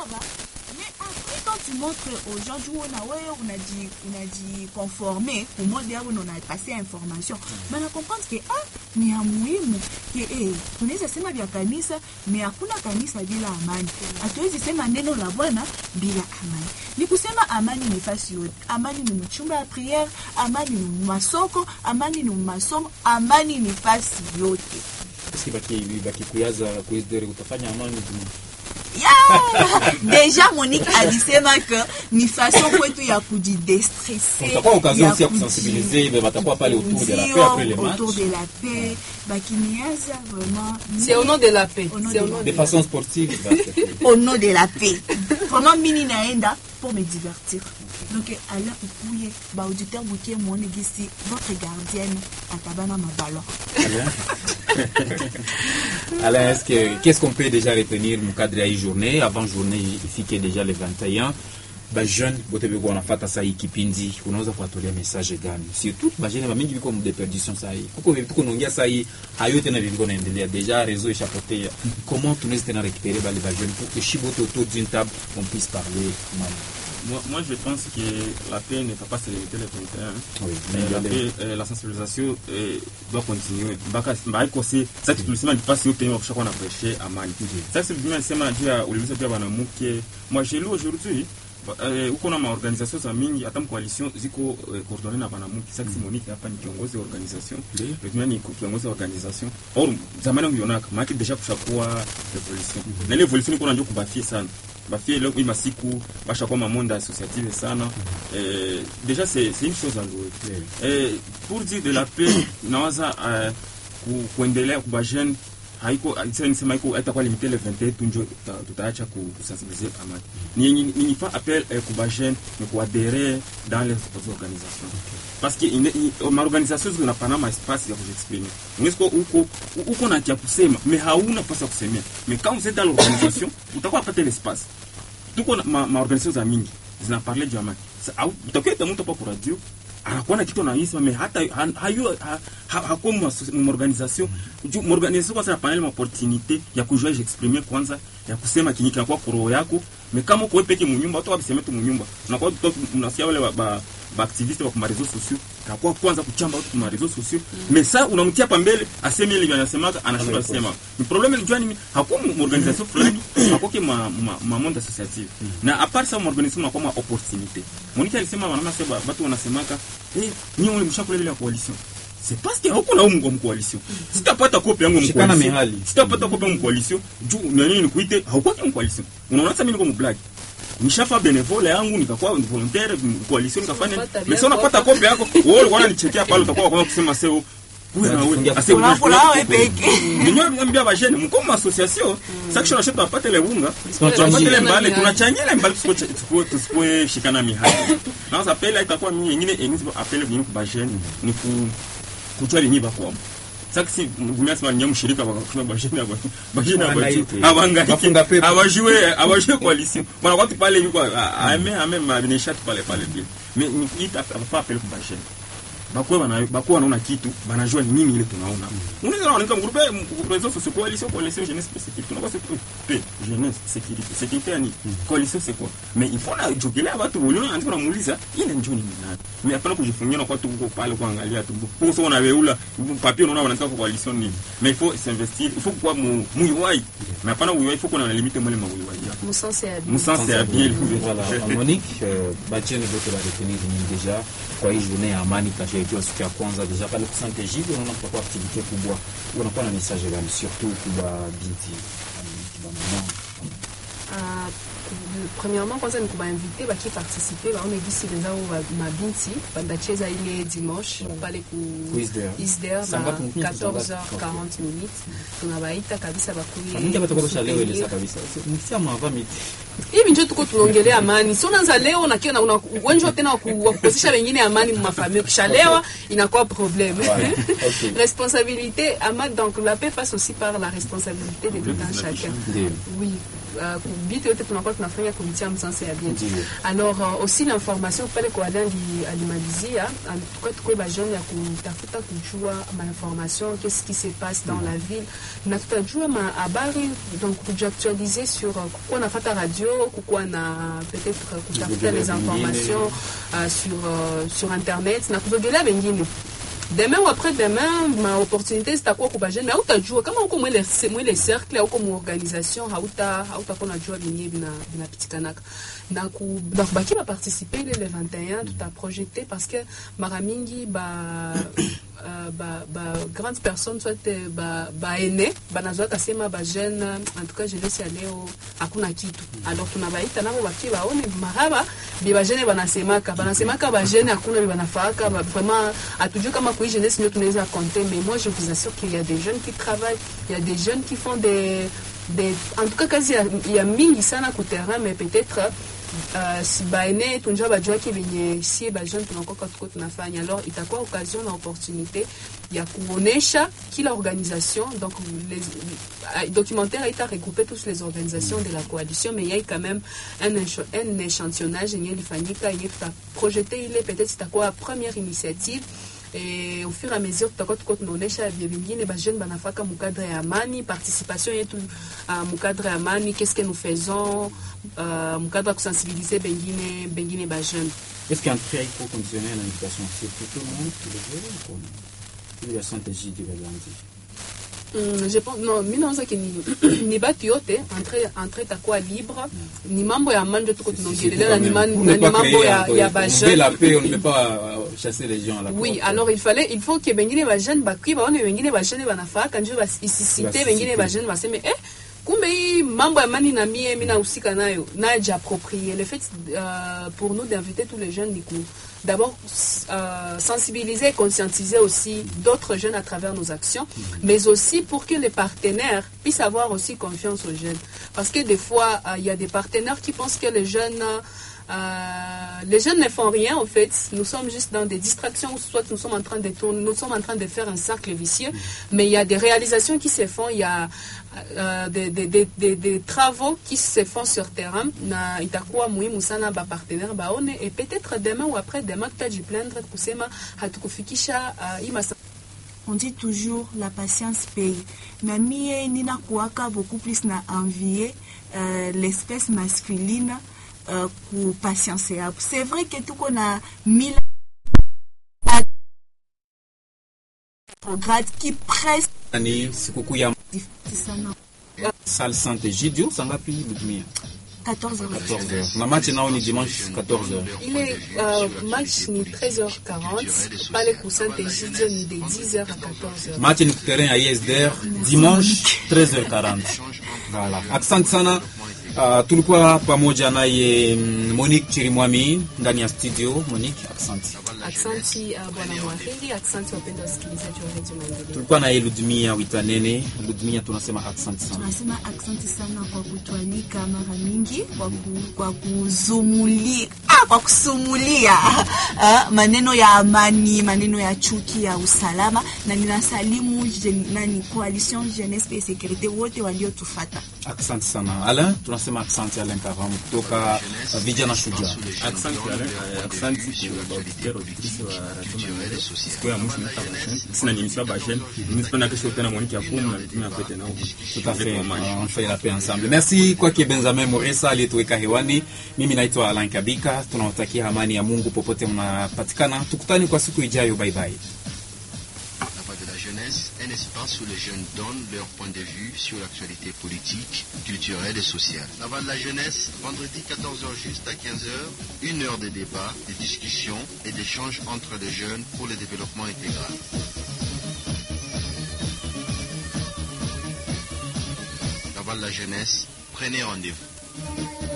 va. Mais après, quand tu montres aux gens, on a dit conformer, pour moi, on a passé information. Mais on comprend que, ni ya muhimu, tunaweza sema vya kanisa, mais hakuna kanisa bila amani. Hatuwezi sema neno la Bwana bila amani. Ni kusema amani ni fasi yote. Amani ni mchumba ya prière, amani ni masoko, amani ni masomo, amani ni fasi yote. Est-ce que baki kuyaza kuizdere utafanya amani? Déjà Monique alisema que ni façon kwetu ya kujidestresser. Utakuwa occasion aussi ya kusensibiliser, mais batakuwa pale autour de la paix après les matchs. Autour de la paix, bakiniaza vraiment. C'est au nom de la paix. De façon sportive. Au nom de la paix. Vraiment mini naenda pour me divertir. Donc alors ukuye ba auditeur bukie muone gisi votre gardienne atabana mabalo. Alors qu'est-ce qu'on peut déjà retenir mu cadre ya journée avant journée ifike déjà le 21 ba jeune bote biko wanafata saa hii kipindi unaweza kuwatolea message gani surtout ba jeune ba mingi biko mu deperdition saa hii kuko vitu kunaongea saa hii hayo tena viko naendelea déjà réseau échappoté comment tunaweza tena récupérer ba les jeunes pour que chibote autour d'une table on puisse parler mal. Moi, je pense que la paix ne va pas se limiter le 21. Oui, la sensibilisation doit continuer. Ça, tu peux le pas si tu as qu'on a prêché à Mali. Ça, c'est bien, c'est ma dia, ou les autres, moi, j'ai lu aujourd'hui, uko na maorganisation za mingi hata coalition ziko coordonné na banamuki sasa Monique hapa ni kiongozi wa organisation ndio ni kiongozi wa organisation or zamani unionaka maki deja kushakuwa revolution na ile revolution iko ndio kubafia sana bafia leo ima siku basha kwa monde associative sana déjà c'est une chose à louer pour dire de la paix nawaza kuendelea kwa jeune haiko nisema haiko atakuwa limité le 21 tunjo tutaacha kusensibiliser amani ni fa appel kwa jeune ni kuadhérer dans les organisations parce que une organisation zina panama espace ya kujiexprimer ungesko uko na kia kusema mais hauna pasa kusemea mais quand vous êtes dans l'organisation utakuwa pata l'espace tuko ma organisation za mingi zina parler du amani utakuwa mtu hapa kwa radio anakuwa na kitu anaisema mais hata hayo hakoma organisation kwanza panel ma opportunité ya kujua j'exprimer kwanza ya kusema kinyika kwa roho yako mais kama uko peke mnyumba watu wabiseme tu mnyumba unakuwa unasikia wale ba activiste wa kwa réseaux sociaux kwa kwanza kuchamba watu kwa réseaux sociaux mais ça unamtia hapa mbele aseme ile anasemaka anashinda kusema ni problème ni jua ni hakuna organisation fulani hakoke ma monde associative na apart ça organisation na kama opportunité Monique alisema wanasema watu wanasemaka ni wale mshakule ile coalition c'est parce que hakuna umungo mkoalition sitapata kopi yangu mkoalition sitapata kopi yangu mkoalition juu nani ni kuite hakuwa mkoalition unaona sasa mimi niko mblack nishafa benevole yangu nikakuwa volontaire coalition nikafanya mais sio napata kopi yako wewe ulikuwa nichekea pale utakuwa kama kusema seo wewe asema peke niambia ba jeune mko association section chetu apate le unga tunapata le mbale tunachangia le mbale tusipoe shikana mihali na sasa pele itakuwa mimi nyingine enizo apele vini kwa jeune ni kujua linyi ba kwa sasa si mmeasema nyamu shirika bakashona bajina abajue coalition bwana watu pale yuko ame mabineshat pale bien mais ni ita pas appeler kwa jeune bakuwa wanaona kitu banajua ni nini ile tunaona unaweza wananika mgrupe réseaux sociaux coalition jeunesse spécifique tunakuwa c'est jeunesse sécurité ni coalition c'est quoi mais il faut la jokelea watu waliona anataka kumuuliza ile njoo ni nani mais hapana kujifungia na kwa tu pale kuangalia tu pour ça on veula papier unaona wanataka coalition ni mais il faut s'investir il faut quoi muiwai mais hapana uiwai il faut qu'on a limite mwele mauiwai musanse ya bien voilà Monique bachene bote la retenir déjà kwa hii journée ya amani ikiwa siku ya kwanza deja pale kusante jibu unaona kwa activité kubwa unakuwa na message gani surtout kwa binti kwa mama premièrement kwanza ni kubainviter baki participer baone gisi wenzao mabinti bandacheza ile dimanche pale ku Isder na 14h40 minutes tunabaita kabisa bakuye ndio batakorosha leo ile sasa kabisa msiamo hapa miti hivi ndio tuko tunaongelea amani sio unaanza leo na kiona unawenjwa tena kuposisha wengine amani mu mafamille kishalewa inakuwa problème responsabilité amani donc la paix passe aussi par la responsabilité de tout un chacun oui kubite yote tunakuwa tunafanya kumitia msanse ya bien. Alors aussi l'information pale kwa dangi alimalizia en tout cas tukwe ba jeune ya kutafuta kujua ma information, qu'est-ce qui se passe dans la ville, na tutajua ma habari, donc kujiactualiser sur pourquoi na fata radio, pourquoi na peut-être kutafuta les informations sur internet na kuzogela bengine. Demain ou après-demain, ma opportunité c'est à quoi pour bajeune, mais où t'as joué, comment on les cercles, ou comme organisation, où t'as qu'on a joué bina petit kanak. Donc baki va participer le 21, tout a projeté parce que maramingi grandes personnes soit aînés, nazoa kasema jeune, en tout cas je laisse aller akuna kitu. Alors tunabaita nabo baki baone maraba ba jeune banasemaka jeune akuna banafaka vraiment atujue kama kui jeunesse nous tunaweza compter, mais moi je vous assure qu'il y a des jeunes qui travaillent, il y a des jeunes qui font des en tout cas quasi il y a mingi sana ku terrain, mais peut-être si baene tunjua bajua ki benye si ba jeune tunakoka tuko tunafanya. Alors itakuwa occasion na opportunité ya kuonesha kila organisation, donc les documentaire a été regroupé tous les organisations de la coalition, mais il y a quand même un échantillonnage yenye lifanyika yenye tuta projeté ile peut-être itakuwa première initiative. Et au fur et à mesure tutakuwa tunaonesha vingine ba jeune banafaka mukadre ya amani, participation yetu mukadre ya amani, qu'est-ce que nous faisons mukadre ku sensibiliser bengine ba jeune. Est-ce qu'il y a un très gros conditionnel à l'invitation? C'est pour tout le monde, tous les jeunes, comme il y a stratégie de la je pense non mimi naanza ni batu yote entre takuwa libre, ni mambo ya amani tuko tunaongelea ni mambo ya ba jeune. La paix, on ne peut pas chasser les gens là. Oui, alors il faut que bengine ba jeune bakui baone bengine ba jeune banafaka ndio isisite bengine ba jeune baseme kumbe hii mambo ya amani na mimi nahusika nayo approprier. Le fait pour nous d'inviter tous les jeunes d'abord sensibiliser et conscientiser aussi d'autres jeunes à travers nos actions, mais aussi pour que les partenaires puissent avoir aussi confiance aux jeunes. Parce que des fois, il y a des partenaires qui pensent que les jeunes ne font rien en fait. Nous sommes juste dans des distractions, soit nous sommes en train de tourner, nous sommes en train de faire un cercle vicieux, mais il y a des réalisations qui se font, il y a des travaux qui se font sur terrain. Na itakuwa muhimu sana ba partenaire baone, et peut-être demain ou après-demain tutajiplaindre kusema hatukufikisha imasa. On dit toujours la patience paye. Mais mie nina kuaka beaucoup plus na envier l'espèce masculine pour patience. C'est vrai que tout qu'on a mis grade qui presse ani sikukuu ya salle Santé Gidio sangapi Ludmia? 14h. Na match nao ni dimanche 14h. Il est match ni 13h40, pale ku Santé Gidio ni de 10h à 14h. Match ni terrain à ISDR dimanche 13h40. Voilà. Asante sana. Tulikuwa pamoja naye Monique Chirimwami ndani ya studio. Monique, asante. Asante bwana Mwahindi, asante wapenda wasikilizaji wa Radio Maendeleo. Tulikuwa na Ludmia Witanene. Ludmia, tunasema asante sana. Tunasema asante sana kwa kutualika mara mingi, kwa kusumulia maneno ya amani, maneno ya chuki, ya usalama, na ninasalimu coalition jeunesse et sécurité wote waliotufuata. Asante sana. Alain, tunasema asante Alain Karamu kutoka Vijana Shujaa. Asante Alain, asante kwa auditeur auditrice wa Radio Maendeleo. Siku ya mwisho sina nimesha bajen. Nimespenda kesho tena Monique ya kumu na vitu na kwete nao. Tout à fait. On fait la paix ensemble. Merci kwa Benjamin Moresa aliyetuweka hewani. Mimi naitwa Alain Kabika. Tunawatakia amani ya Mungu popote mnapatikana. Tukutane kwa siku ijayo. Bye bye. Un espace où les jeunes donnent leur point de vue sur l'actualité politique, culturelle et sociale. La Voix de la jeunesse, vendredi 14h juste à 15h, 1 heure de débat, de discussion et d'échange entre les jeunes pour le développement intégral. La Voix de la jeunesse, prenez rendez-vous.